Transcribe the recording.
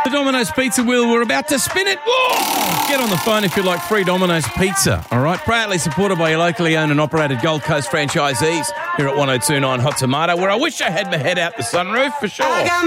the Domino's Pizza wheel. We're about to spin it. Whoa! Get on the phone if you'd like free Domino's Pizza, all right? Proudly supported by your locally owned and operated Gold Coast franchisees here at 102.9 Hot Tomato, where I wish I had my head out the sunroof for sure.